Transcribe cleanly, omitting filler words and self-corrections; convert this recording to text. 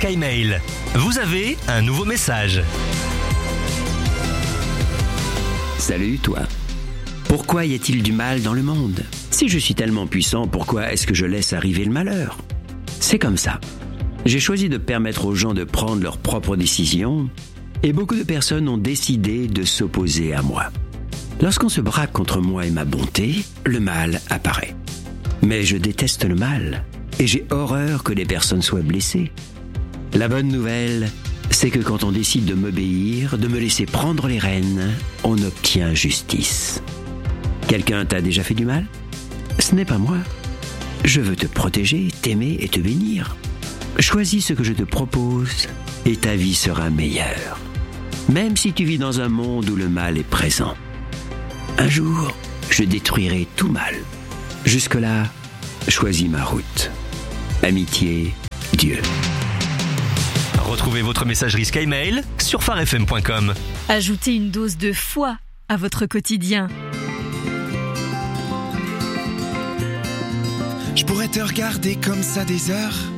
Sky Mail. Vous avez un nouveau message. Salut toi. Pourquoi y a-t-il du mal dans le monde ? Si je suis tellement puissant, pourquoi est-ce que je laisse arriver le malheur ? C'est comme ça. J'ai choisi de permettre aux gens de prendre leurs propres décisions et beaucoup de personnes ont décidé de s'opposer à moi. Lorsqu'on se braque contre moi et ma bonté, le mal apparaît. Mais je déteste le mal et j'ai horreur que les personnes soient blessées. La bonne nouvelle, c'est que quand on décide de m'obéir, de me laisser prendre les rênes, on obtient justice. Quelqu'un t'a déjà fait du mal ? Ce n'est pas moi. Je veux te protéger, t'aimer et te bénir. Choisis ce que je te propose et ta vie sera meilleure. Même si tu vis dans un monde où le mal est présent. Un jour, je détruirai tout mal. Jusque-là, choisis ma route. Amitié, Dieu. Retrouvez votre messagerie Sky Mail sur farfm.com. Ajoutez une dose de foi à votre quotidien. Je pourrais te regarder comme ça des heures,